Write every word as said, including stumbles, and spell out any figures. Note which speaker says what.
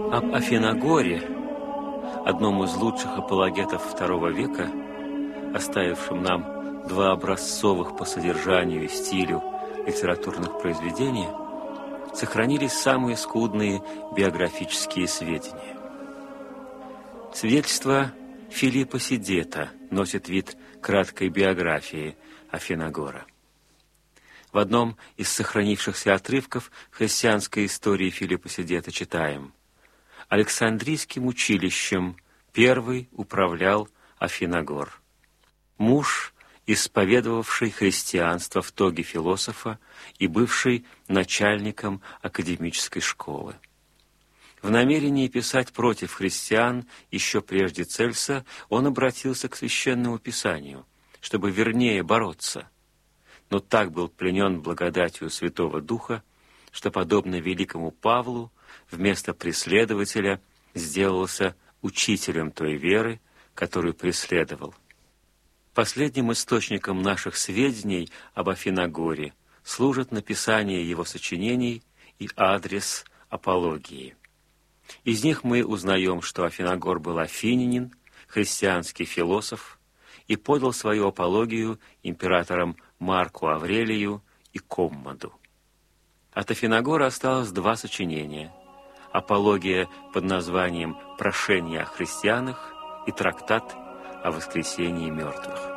Speaker 1: Об Афиногоре, одном из лучших апологетов второго века, оставившем нам два образцовых по содержанию и стилю литературных произведений, сохранились самые скудные биографические сведения. Свидетельство Филиппа Сидета носит вид краткой биографии Афиногора. В одном из сохранившихся отрывков христианской истории Филиппа Сидета читаем: «Александрийским училищем первый управлял Афиногор, муж, исповедовавший христианство в тоге философа и бывший начальником академической школы. В намерении писать против христиан еще прежде Цельса он обратился к Священному Писанию, чтобы вернее бороться, но так был пленен благодатью Святого Духа, что, подобно великому Павлу, вместо преследователя сделался учителем той веры, которую преследовал. Последним источником наших сведений об Афиногоре служат написание его сочинений и адрес апологии. Из них мы узнаем, что Афиногор был афинянин, христианский философ, и подал свою апологию императорам Марку Аврелию и Коммоду. От Афиногора осталось два сочинения: апология под названием «Прошение о христианах» и трактат о воскресении мертвых.